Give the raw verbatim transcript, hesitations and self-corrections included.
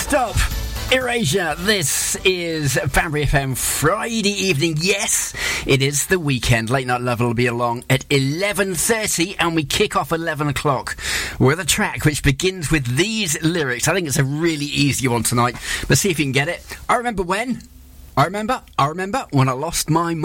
stop. Erasure, this is Banbury F M Friday evening. Yes, it is the weekend. Late Night Love will be along at eleven thirty, and we kick off eleven o'clock with a track which begins with these lyrics. I think it's a really easy one tonight, but see if you can get it. I remember when. I remember, I remember when I lost my